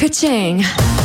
Ka-ching.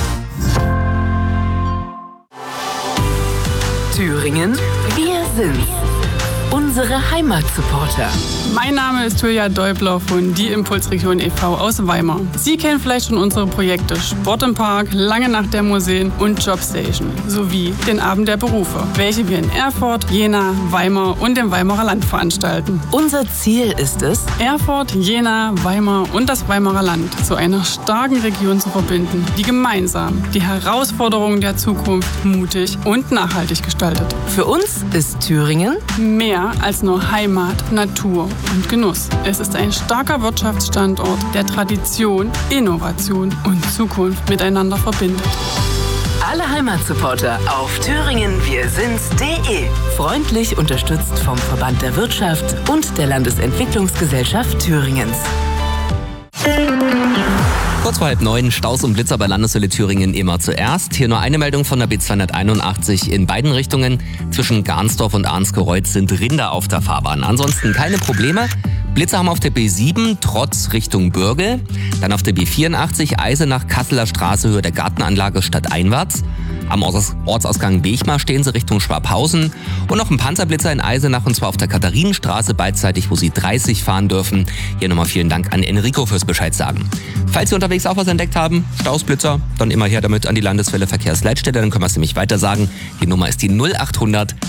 Thüringen, wir sind's. Unsere Heimatsupporter. Mein Name ist Julia Däubler von Die Impulsregion e.V. aus Weimar. Sie kennen vielleicht schon unsere Projekte Sport im Park, Lange Nacht der Museen und Jobstation sowie den Abend der Berufe, welche wir in Erfurt, Jena, Weimar und dem Weimarer Land veranstalten. Unser Ziel ist es, Erfurt, Jena, Weimar und das Weimarer Land zu einer starken Region zu verbinden, die gemeinsam die Herausforderungen der Zukunft mutig und nachhaltig gestaltet. Für uns ist Thüringen mehr als nur Heimat, Natur und Genuss. Es ist ein starker Wirtschaftsstandort, der Tradition, Innovation und Zukunft miteinander verbindet. alle Heimatsupporter auf thüringenwirsind's.de. Freundlich unterstützt vom Verband der Wirtschaft und der Landesentwicklungsgesellschaft Thüringens. Kurz vor 8:30, Staus und Blitzer bei Landeswelle Thüringen immer zuerst. Hier nur eine Meldung von der B281 in beiden Richtungen. Zwischen Garnsdorf und Arnskereuth sind Rinder auf der Fahrbahn. Ansonsten keine Probleme. Blitzer haben auf der B7 trotz Richtung Bürgel. Dann auf der B84 Eisenach Kasseler Straße Höhe der Gartenanlage stadteinwärts. Am Ortsausgang Wechmar stehen sie Richtung Schwabhausen. Und noch ein Panzerblitzer in Eisenach, und zwar auf der Katharinenstraße beidseitig, wo Sie 30 fahren dürfen. Hier nochmal vielen Dank an Enrico fürs Bescheid sagen. Falls Sie unterwegs auch was entdeckt haben, Stausblitzer, dann immer her damit an die Landeswelle Verkehrsleitstelle, dann können wir es nämlich weiter sagen. Die Nummer ist die 0800